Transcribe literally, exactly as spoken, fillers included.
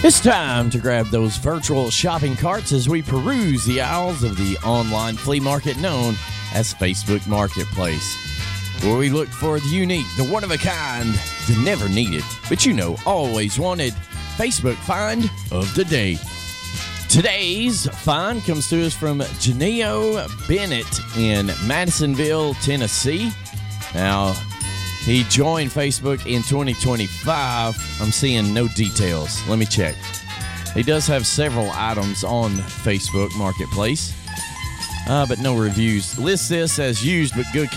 It's time to grab those virtual shopping carts as we peruse the aisles of the online flea market known as Facebook Marketplace, where we look for the unique, the one-of-a-kind, the never needed, but you know, always wanted Facebook find of the day. Today's find comes to us from Janeo Bennett in Madisonville, Tennessee. Now, he joined Facebook in twenty twenty-five. I'm seeing no details. Let me check. He does have several items on Facebook Marketplace, uh, but no reviews. Lists this as used but good